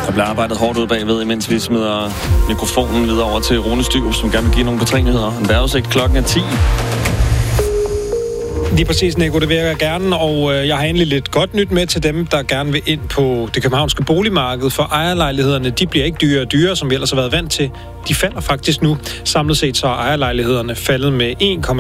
Der bliver arbejdet hårdt ud bagved, imens vi smider mikrofonen videre over til Rune Styrup, som gerne vil give nogle betrænigheder. En vejrudsigt klokken er 10. Lige præcis, Nico, det vil jeg gerne, og jeg har endelig lidt godt nyt med til dem, der gerne vil ind på det københavnske boligmarked, for ejerlejlighederne, de bliver ikke dyrere og dyrere, som vi ellers har været vant til. De falder faktisk nu. Samlet set så er ejerlejlighederne faldet med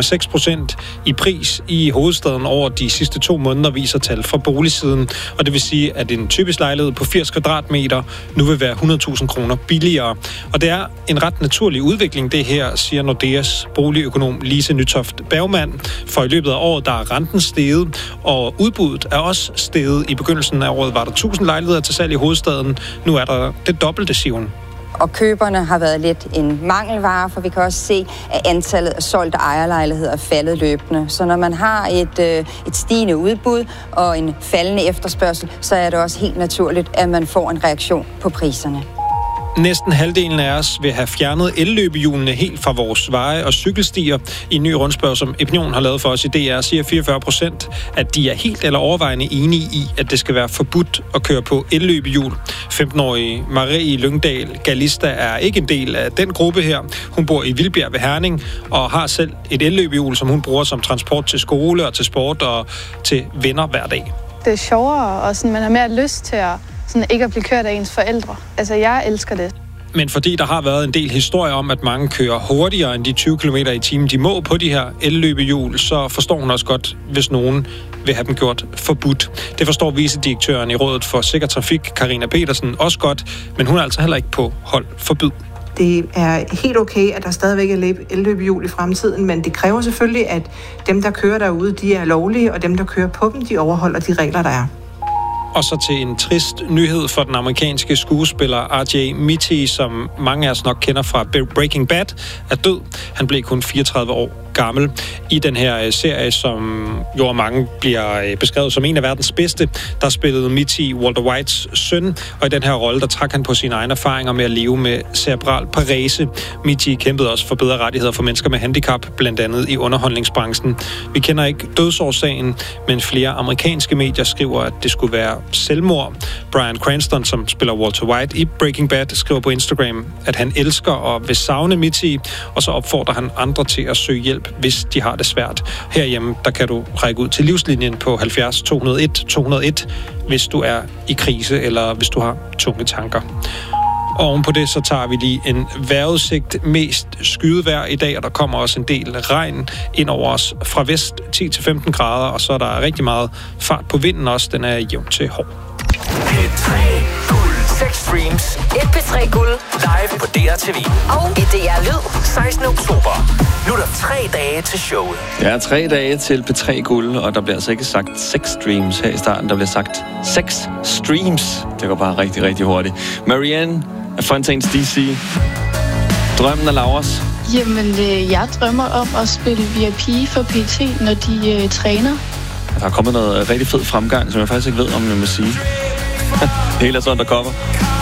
1,6% i pris i hovedstaden over de sidste 2 måneder, viser tal fra boligsiden. Og det vil sige, at en typisk lejlighed på 80 kvadratmeter nu vil være 100.000 kroner billigere. Og det er en ret naturlig udvikling, det her, siger Nordeas boligøkonom Lise Nytoft Bergmann. For i løbet af året, der er renten steget, og udbuddet er også steget. I begyndelsen af året var der 1000 lejligheder til salg i hovedstaden. Nu er der det dobbelte, siger hun. Og køberne har været lidt en mangelvare, for vi kan også se, at antallet af solgte ejerlejligheder er faldet løbende. Så når man har et stigende udbud og en faldende efterspørgsel, så er det også helt naturligt, at man får en reaktion på priserne. Næsten halvdelen af os vil have fjernet elløbehjulene helt fra vores veje og cykelstier. I en ny rundspørg, som Opinion har lavet for os i DR, siger 44%, at de er helt eller overvejende enige i, at det skal være forbudt at køre på elløbehjul. 15-årige Marie Lyngdal Galista er ikke en del af den gruppe her. Hun bor i Vildbjerg ved Herning og har selv et elløbehjul, som hun bruger som transport til skole og til sport og til venner hver dag. Det er sjovere, og sådan, man har mere lyst til at sådan ikke at blive kørt af ens forældre. Altså, jeg elsker det. Men fordi der har været en del historier om, at mange kører hurtigere end de 20 km i timen, de må på de her elløbehjul, så forstår hun også godt, hvis nogen vil have dem gjort forbudt. Det forstår vicedirektøren i Rådet for Sikker Trafik, Karina Petersen, også godt, men hun er altså heller ikke på hold forbud. Det er helt okay, at der stadigvæk er elløbehjul i fremtiden, men det kræver selvfølgelig, at dem, der kører derude, de er lovlige, og dem, der kører på dem, de overholder de regler, der er. Og så til en trist nyhed for den amerikanske skuespiller R.J. Mitte, som mange af os nok kender fra Breaking Bad, er død. Han blev kun 34 år gammel. I den her serie, som jo af mange bliver beskrevet som en af verdens bedste, der spillede Mitte Walter Whites søn, og i den her rolle, der trak han på sine egne erfaringer med at leve med cerebral parese. Mitte kæmpede også for bedre rettigheder for mennesker med handicap, blandt andet i underholdningsbranchen. Vi kender ikke dødsårsagen, men flere amerikanske medier skriver, at det skulle være selvmord. Bryan Cranston, som spiller Walter White i Breaking Bad, skriver på Instagram, at han elsker og vil savne Mitte, og så opfordrer han andre til at søge hjælp, hvis de har det svært. Herhjemme, der kan du række ud til livslinjen på 70 201 201, hvis du er i krise, eller hvis du har tunge tanker. Og ovenpå det, så tager vi lige en vejrudsigt, mest skydevejr i dag, og der kommer også en del regn ind over os fra vest, 10-15 grader, og så er der rigtig meget fart på vinden også, den er jævn til hård. P3 Guld, 6 streams, et P3 Guld, live på DRTV og i DR Lyd, 16. oktober. Nu er der 3 dage til showet. Ja, 3 dage til P3 Guld, og der bliver altså ikke sagt 6 streams her i starten, der bliver sagt 6 streams. Det går bare rigtig, rigtig hurtigt. Marianne af Fontaine's DC. Drømmen af Lauras. Jamen, jeg drømmer om at spille VIP for PT, når de træner. Der er kommet noget rigtig fed fremgang, som jeg faktisk ikke ved, om jeg må sige. Hele er sådan, der kommer.